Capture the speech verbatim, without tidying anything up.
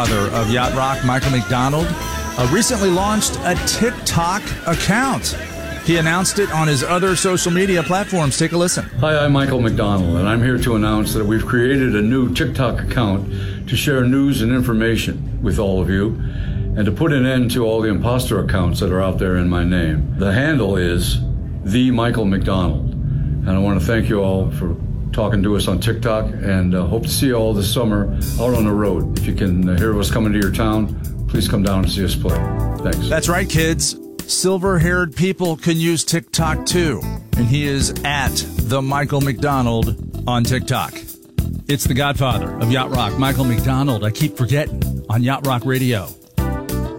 Father of Yacht Rock, Michael McDonald, uh, recently launched a TikTok account. He announced it on his other social media platforms. Take a listen. Hi, I'm Michael McDonald, and I'm here to announce that we've created a new TikTok account to share news and information with all of you and to put an end to all the imposter accounts that are out there in my name. The handle is The Michael McDonald, and I want to thank you all for talking to us on TikTok, and uh, hope to see you all this summer out on the road. If you can uh, hear us coming to your town, please come down and see us play. Thanks. That's right, kids. Silver-haired people can use TikTok too, and he is at the Michael McDonald on TikTok. It's the Godfather of Yacht Rock, Michael McDonald. I keep forgetting on Yacht Rock Radio.